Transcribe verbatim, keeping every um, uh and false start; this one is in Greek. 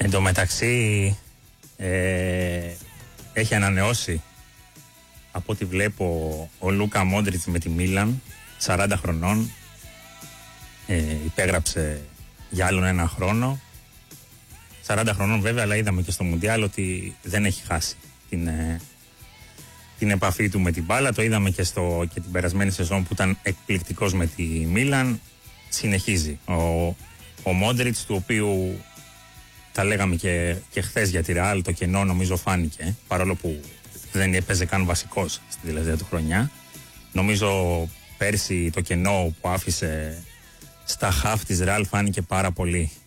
Εν τω μεταξύ ε, έχει ανανεώσει από ό,τι βλέπω ο Λούκα Μόντριτς με τη Μίλαν, σαράντα χρονών, ε, υπέγραψε για άλλον ένα χρόνο, σαράντα χρονών βέβαια, αλλά είδαμε και στο Μουντιάλ ότι δεν έχει χάσει την, ε, την επαφή του με την μπάλα. Το είδαμε και, στο, και την περασμένη σεζόν που ήταν εκπληκτικός με τη Μίλαν. Συνεχίζει ο, ο Μόντριτς, του οποίου τα λέγαμε και, και χθες για τη Ρεάλ, το κενό νομίζω φάνηκε, παρόλο που δεν έπαιζε καν βασικός στη τελευταία του χρονιά. Νομίζω πέρσι το κενό που άφησε στα χαφ της Ρεάλ φάνηκε πάρα πολύ